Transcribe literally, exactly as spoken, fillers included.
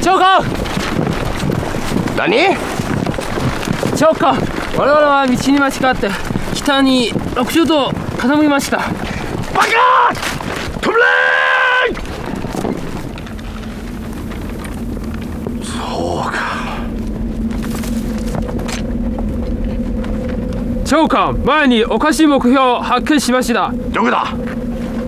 長官何？ 長官、我々は道に間違って北にろくじゅうど傾きました。 バカ！止めれ！そうか。 長官、前におかしい目標を発見しました。 どこだ？